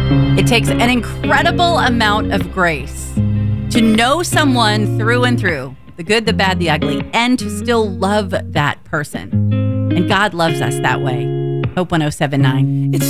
It takes an incredible amount of grace to know someone through and through, the good, the bad, the ugly, and to still love that person. And God loves us that way. Hope 107.9.